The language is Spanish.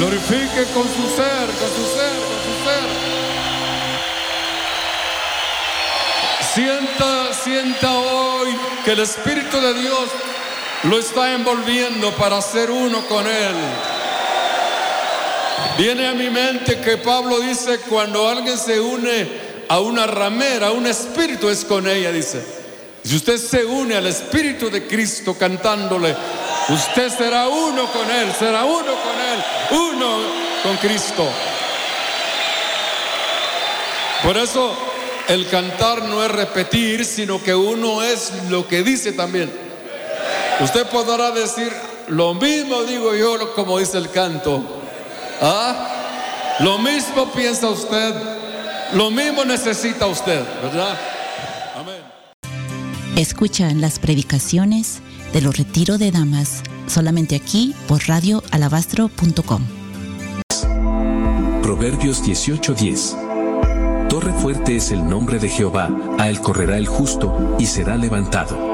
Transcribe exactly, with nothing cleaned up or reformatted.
Glorifique con su ser, con su ser, con su ser. Sienta, sienta hoy que el Espíritu de Dios lo está envolviendo para ser uno con Él. Viene a mi mente que Pablo dice: cuando alguien se une a una ramera, un espíritu es con ella, dice. Si usted se une al Espíritu de Cristo cantándole, usted será uno con Él, será uno con Él, uno con Cristo. Por eso el cantar no es repetir, sino que uno es lo que dice también. Usted podrá decir: lo mismo digo yo, como dice el canto. ¿Ah? Lo mismo piensa usted, lo mismo necesita usted, ¿verdad? Amén. Escuchan las predicaciones de los Retiro de Damas solamente aquí por radio alabastro punto com. Proverbios dieciocho diez. Torre fuerte es el nombre de Jehová, a él correrá el justo y será levantado.